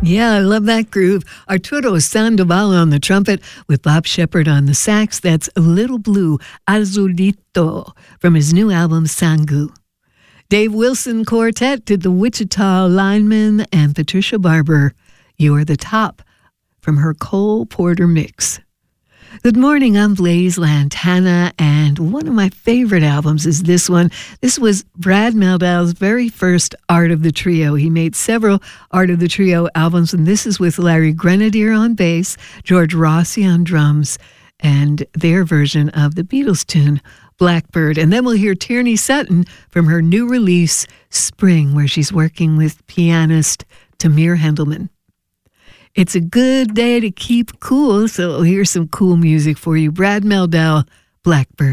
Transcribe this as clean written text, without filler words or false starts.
Yeah, I love that groove. Arturo Sandoval on the trumpet with Bob Shepard on the sax. That's Little Blue, Azulito, from his new album, Sangu. Dave Wilson Quartet did the Wichita Lineman, and Patricia Barber, You Are the Top, from her Cole Porter mix. Good morning, I'm Blaise Lantana, and one of my favorite albums is this one. This was Brad Meldau's very first Art of the Trio. He made several Art of the Trio albums, and this is with Larry Grenadier on bass, George Rossi on drums, and their version of the Beatles tune, Blackbird. And then we'll hear Tierney Sutton from her new release, Spring, where she's working with pianist Tamir Hendelman. It's a good day to keep cool, so here's some cool music for you. Brad Meldau, Blackbird.